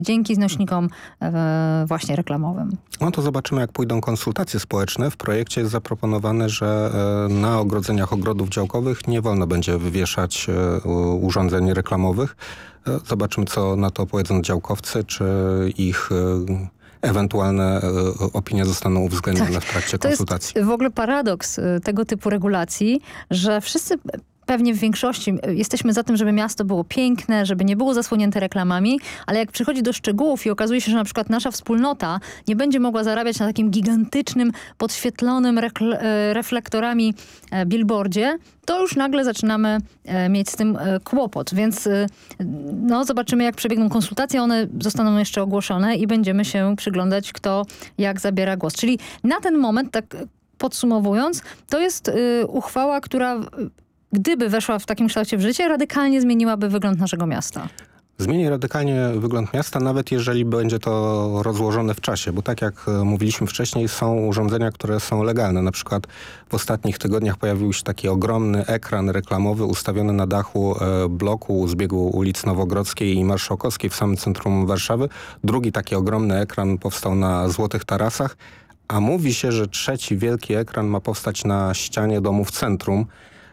dzięki znośnikom właśnie reklamowym. No to zobaczymy, jak pójdą konsultacje społeczne. W projekcie jest zaproponowane, że na ogrodzeniach ogrodów działkowych nie wolno będzie wywieszać urządzeń reklamowych. Zobaczymy, co na to powiedzą działkowcy, czy ich ewentualne opinie zostaną uwzględnione w trakcie konsultacji. To jest w ogóle paradoks tego typu regulacji, że wszyscy pewnie w większości jesteśmy za tym, żeby miasto było piękne, żeby nie było zasłonięte reklamami, ale jak przychodzi do szczegółów i okazuje się, że na przykład nasza wspólnota nie będzie mogła zarabiać na takim gigantycznym, podświetlonym reflektorami billboardzie, to już nagle zaczynamy mieć z tym kłopot. Więc no, zobaczymy, jak przebiegną konsultacje. One zostaną jeszcze ogłoszone i będziemy się przyglądać, kto jak zabiera głos. Czyli na ten moment, tak podsumowując, to jest uchwała, która gdyby weszła w takim kształcie w życie, radykalnie zmieniłaby wygląd naszego miasta. Zmieni radykalnie wygląd miasta, nawet jeżeli będzie to rozłożone w czasie, bo tak jak mówiliśmy wcześniej, są urządzenia, które są legalne. Na przykład w ostatnich tygodniach pojawił się taki ogromny ekran reklamowy ustawiony na dachu bloku z biegu ulic Nowogrodzkiej i Marszałkowskiej w samym centrum Warszawy. Drugi taki ogromny ekran powstał na Złotych Tarasach, a mówi się, że trzeci wielki ekran ma powstać na ścianie domu w centrum.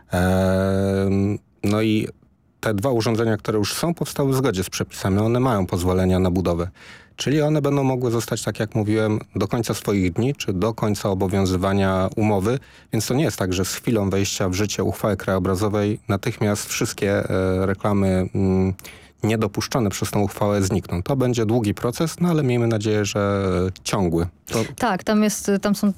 No i te dwa urządzenia, które już są, powstały w zgodzie z przepisami. One mają pozwolenia na budowę. Czyli one będą mogły zostać, tak jak mówiłem, do końca swoich dni, czy do końca obowiązywania umowy. Więc to nie jest tak, że z chwilą wejścia w życie uchwały krajobrazowej natychmiast wszystkie reklamy niedopuszczone przez tą uchwałę znikną. To będzie długi proces, no ale miejmy nadzieję, że ciągły. Tak, tam jest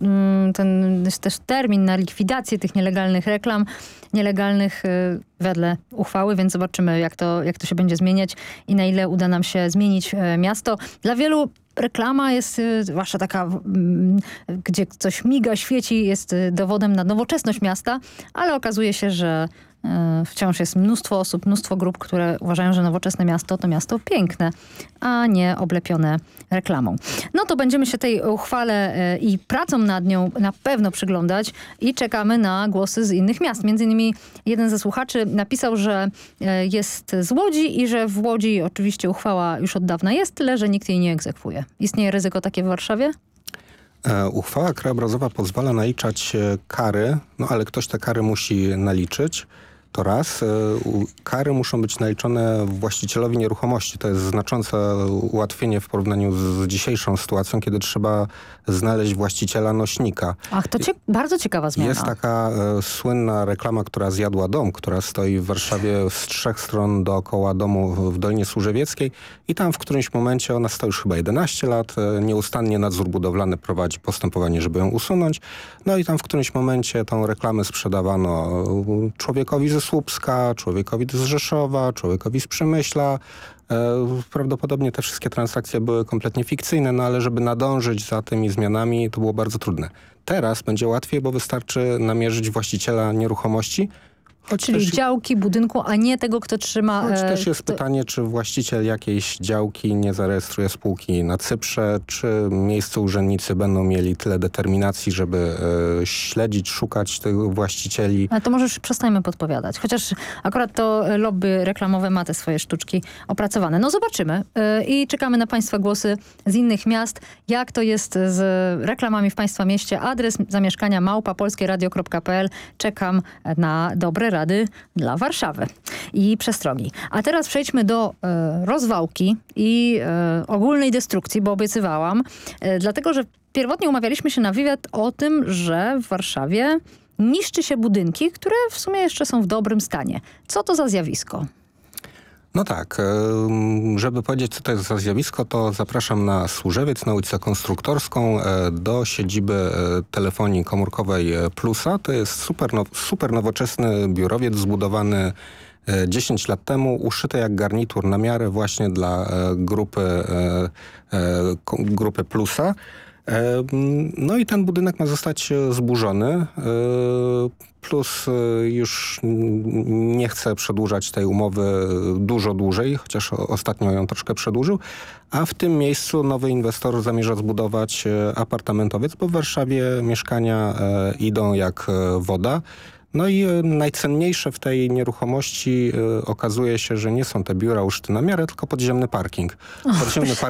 też termin na likwidację tych nielegalnych reklam, nielegalnych wedle uchwały, więc zobaczymy, jak to się będzie zmieniać i na ile uda nam się zmienić miasto. Dla wielu reklama jest, zwłaszcza taka, gdzie coś miga, świeci, jest dowodem na nowoczesność miasta, ale okazuje się, że wciąż jest mnóstwo osób, mnóstwo grup, które uważają, że nowoczesne miasto to miasto piękne, a nie oblepione reklamą. No to będziemy się tej uchwale i pracą nad nią na pewno przyglądać i czekamy na głosy z innych miast. Między innymi jeden ze słuchaczy napisał, że jest z Łodzi i że w Łodzi oczywiście uchwała już od dawna jest, tyle że nikt jej nie egzekwuje. Istnieje ryzyko takie w Warszawie? Uchwała krajobrazowa pozwala naliczać kary, no ale ktoś te kary musi naliczyć. To raz. Kary muszą być naliczone właścicielowi nieruchomości. To jest znaczące ułatwienie w porównaniu z dzisiejszą sytuacją, kiedy trzeba znaleźć właściciela nośnika. Ach, to bardzo ciekawa zmiana. Jest taka słynna reklama, która zjadła dom, która stoi w Warszawie z 3 stron dookoła domu w Dolinie Służewieckiej i tam w którymś momencie, ona stoi już chyba 11 lat, nieustannie nadzór budowlany prowadzi postępowanie, żeby ją usunąć. No i tam w którymś momencie tą reklamę sprzedawano człowiekowi ze Słupska, człowiekowi z Rzeszowa, człowiekowi z Przemyśla. Prawdopodobnie te wszystkie transakcje były kompletnie fikcyjne, no ale żeby nadążyć za tymi zmianami, to było bardzo trudne. Teraz będzie łatwiej, bo wystarczy namierzyć właściciela nieruchomości. Czyli działki, budynku, a nie tego, kto trzyma... Choć też jest pytanie, czy właściciel jakiejś działki nie zarejestruje spółki na Cyprze, czy miejscy urzędnicy będą mieli tyle determinacji, żeby śledzić, szukać tych właścicieli. Ale to może już przestańmy podpowiadać. Chociaż akurat to lobby reklamowe ma te swoje sztuczki opracowane. No zobaczymy. I czekamy na Państwa głosy z innych miast. Jak to jest z reklamami w Państwa mieście? Adres zamieszkania @polskieradio.pl. Czekam na dobre rady dla Warszawy i przestrogi. A teraz przejdźmy do rozwałki i ogólnej destrukcji, bo obiecywałam. Dlatego, że pierwotnie umawialiśmy się na wywiad o tym, że w Warszawie niszczy się budynki, które w sumie jeszcze są w dobrym stanie. Co to za zjawisko? No tak, żeby powiedzieć, co to jest za zjawisko, to zapraszam na Służewiec, na ulicę Konstruktorską, do siedziby telefonii komórkowej Plusa. To jest super nowoczesny biurowiec zbudowany 10 lat temu, uszyty jak garnitur na miarę właśnie dla grupy Plusa. No i ten budynek ma zostać zburzony. Plus już nie chce przedłużać tej umowy dużo dłużej, chociaż ostatnio ją troszkę przedłużył. A w tym miejscu nowy inwestor zamierza zbudować apartamentowiec, bo w Warszawie mieszkania idą jak woda. No i najcenniejsze w tej nieruchomości okazuje się, że nie są te biura uszty na miarę, tylko podziemny parking. Podziemny